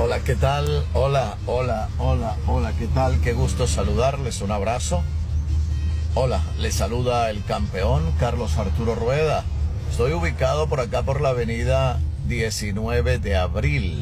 Hola, ¿qué tal? Hola, ¿qué tal? Qué gusto saludarles, un abrazo. Hola, les saluda el campeón Carlos Arturo Rueda. Estoy ubicado por acá por la avenida 19 de abril,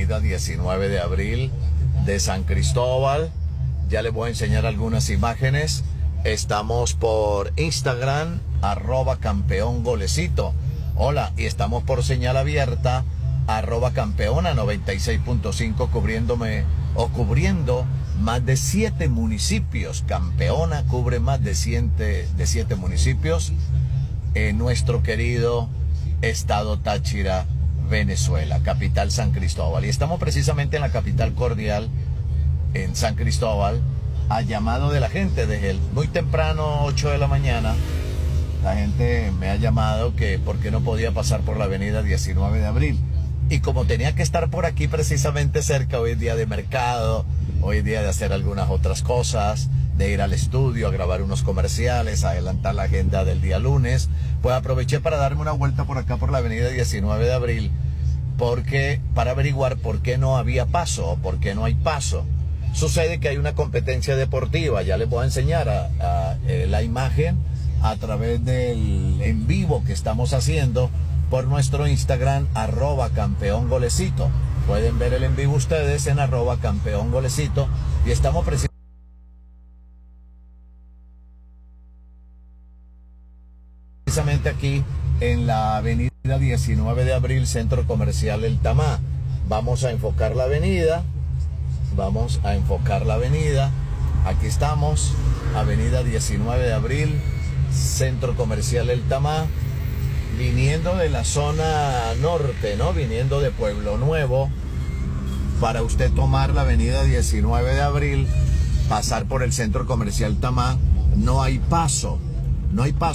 de San Cristóbal. Ya les voy a enseñar algunas imágenes. Estamos por Instagram, @campeongolecito. Hola, y estamos por señal abierta, @campeona 96.5, cubriendo más de 7 municipios. Campeona cubre más de 7 municipios en nuestro querido estado Táchira, Venezuela, capital San Cristóbal. Y estamos precisamente en la capital cordial, en San Cristóbal, a llamado de la gente desde muy temprano, 8 de la mañana. La gente me ha llamado que por qué no podía pasar por la avenida 19 de abril. Y como tenía que estar por aquí precisamente cerca, hoy es día de mercado, hoy es día de hacer algunas otras cosas, de ir al estudio a grabar unos comerciales, a adelantar la agenda del día lunes, pues aproveché para darme una vuelta por acá por la avenida 19 de abril, para averiguar por qué no había paso o por qué no hay paso. Sucede que hay una competencia deportiva, ya les voy a enseñar la imagen a través del en vivo que estamos haciendo por nuestro Instagram, @campeongolecito. Pueden ver el en vivo ustedes en @campeongolecito, y estamos precisamente aquí en la avenida 19 de abril, Centro Comercial El Tamá. Vamos a enfocar la avenida. Aquí estamos, avenida 19 de abril, Centro Comercial El Tamá, viniendo de la zona norte, ¿no? Viniendo de Pueblo Nuevo, para usted tomar la avenida 19 de abril, pasar por el Centro Comercial Tamá, no hay paso